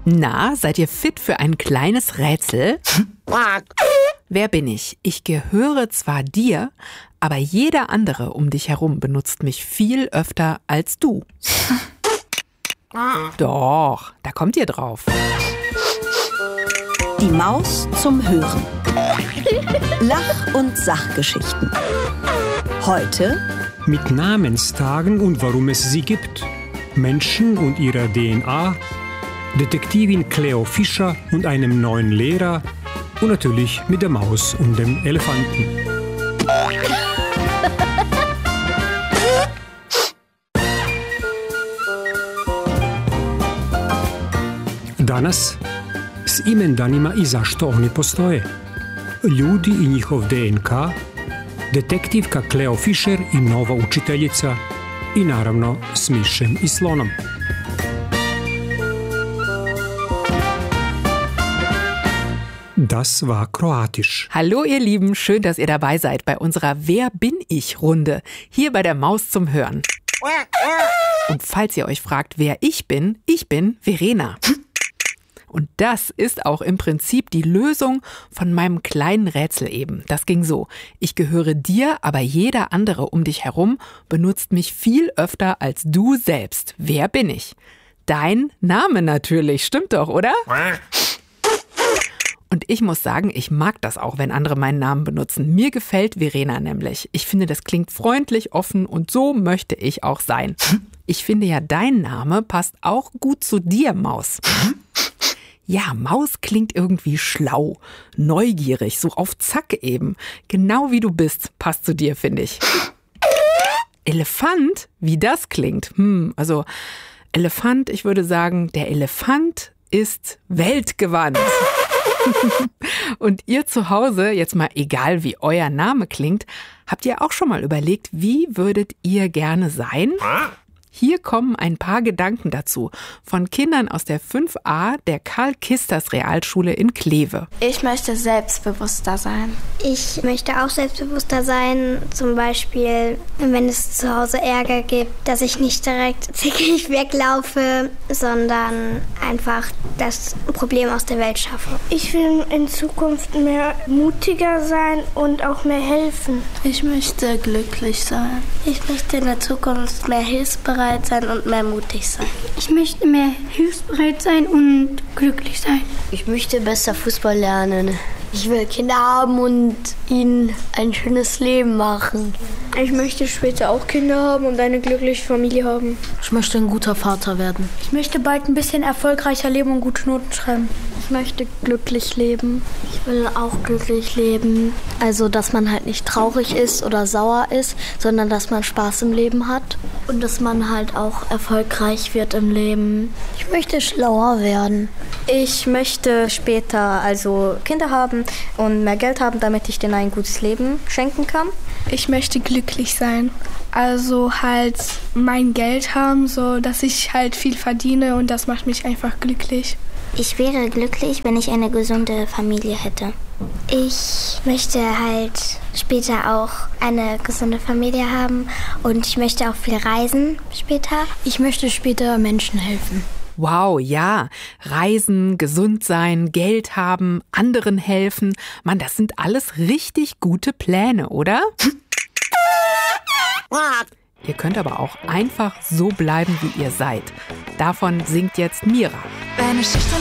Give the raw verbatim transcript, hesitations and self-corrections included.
Na, seid ihr fit für ein kleines Rätsel? Wer bin ich? Ich gehöre zwar dir, aber jeder andere um dich herum benutzt mich viel öfter als du. Doch, da kommt ihr drauf. Die Maus zum Hören. Lach- und Sachgeschichten. Heute mit Namenstagen und warum es sie gibt. Menschen und ihrer D N A. Detektivin Cleo Fischer und einem neuen Lehrer. Und natürlich mit der Maus und dem Elefanten. Danas s imendanima i zašto oni postoje. Ljudi i njihov D N K, detektivka Cleo Fischer i nova učiteljica i naravno s mišem i slonom. Das war kroatisch. Hallo ihr Lieben, schön, dass ihr dabei seid bei unserer Wer bin ich Runde, hier bei der Maus zum Hören. Und falls ihr euch fragt, wer ich bin, ich bin Verena. Und das ist auch im Prinzip die Lösung von meinem kleinen Rätsel eben. Das ging so: Ich gehöre dir, aber jeder andere um dich herum benutzt mich viel öfter als du selbst. Wer bin ich? Dein Name natürlich, stimmt doch, oder? Und ich muss sagen, ich mag das auch, wenn andere meinen Namen benutzen. Mir gefällt Verena nämlich. Ich finde, das klingt freundlich, offen und so möchte ich auch sein. Ich finde ja, dein Name passt auch gut zu dir, Maus. Ja, Maus klingt irgendwie schlau, neugierig, so auf Zack eben. Genau wie du bist, passt zu dir, finde ich. Elefant, wie das klingt. Hm, also Elefant, ich würde sagen, der Elefant ist weltgewandt. Und ihr zu Hause, jetzt mal egal wie euer Name klingt, habt ihr auch schon mal überlegt, wie würdet ihr gerne sein? Hier kommen ein paar Gedanken dazu von Kindern aus der fünf a der Karl-Kisters-Realschule in Kleve. Ich möchte selbstbewusster sein. Ich möchte auch selbstbewusster sein, zum Beispiel, wenn es zu Hause Ärger gibt, dass ich nicht direkt zickig weglaufe, sondern einfach das Problem aus der Welt schaffe. Ich will in Zukunft mehr mutiger sein und auch mehr helfen. Ich möchte glücklich sein. Ich möchte in der Zukunft mehr hilfsbereit sein und mehr mutig sein. Ich möchte mehr hilfsbereit sein und glücklich sein. Ich möchte besser Fußball lernen. Ich will Kinder haben und ihnen ein schönes Leben machen. Ich möchte später auch Kinder haben und eine glückliche Familie haben. Ich möchte ein guter Vater werden. Ich möchte bald ein bisschen erfolgreicher leben und gute Noten schreiben. Ich möchte glücklich leben. Ich will auch glücklich leben. Also, dass man halt nicht traurig ist oder sauer ist, sondern dass man Spaß im Leben hat. Und dass man halt auch erfolgreich wird im Leben. Ich möchte schlauer werden. Ich möchte später also Kinder haben und mehr Geld haben, damit ich denen ein gutes Leben schenken kann. Ich möchte glücklich sein. Also halt mein Geld haben, so dass ich halt viel verdiene und das macht mich einfach glücklich. Ich wäre glücklich, wenn ich eine gesunde Familie hätte. Ich möchte halt später auch eine gesunde Familie haben und ich möchte auch viel reisen später. Ich möchte später Menschen helfen. Wow, ja, reisen, gesund sein, Geld haben, anderen helfen. Mann, das sind alles richtig gute Pläne, oder? Ihr könnt aber auch einfach so bleiben, wie ihr seid. Davon singt jetzt Mira. Wenn ich schüchtern